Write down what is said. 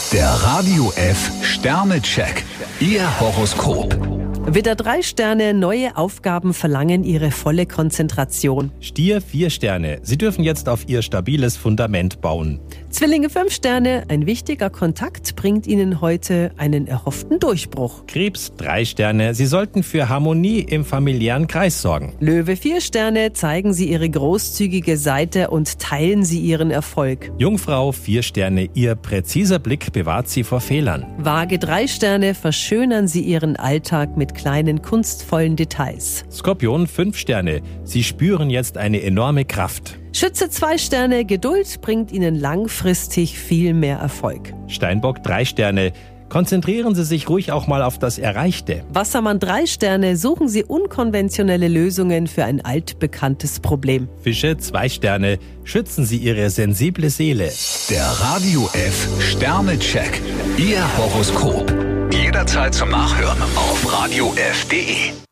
Der Radio F Sternecheck. Ihr Horoskop. Widder 3 Sterne, neue Aufgaben verlangen Ihre volle Konzentration. Stier 4 Sterne. Sie dürfen jetzt auf Ihr stabiles Fundament bauen. Zwillinge 5 Sterne, ein wichtiger Kontakt bringt Ihnen heute einen erhofften Durchbruch. Krebs 3 Sterne. Sie sollten für Harmonie im familiären Kreis sorgen. Löwe 4 Sterne, zeigen Sie Ihre großzügige Seite und teilen Sie Ihren Erfolg. Jungfrau 4 Sterne. Ihr präziser Blick bewahrt Sie vor Fehlern. Waage 3 Sterne, verschönern Sie Ihren Alltag mit kleinen kunstvollen Details. Skorpion 5 Sterne. Sie spüren jetzt eine enorme Kraft. Schütze 2 Sterne, Geduld bringt Ihnen langfristig viel mehr Erfolg. Steinbock 3 Sterne. Konzentrieren Sie sich ruhig auch mal auf das Erreichte. Wassermann 3 Sterne, suchen Sie unkonventionelle Lösungen für ein altbekanntes Problem. Fische 2 Sterne. Schützen Sie Ihre sensible Seele. Der Radio F Sternecheck. Ihr Horoskop. Jederzeit zum Nachhören auf radiof.de.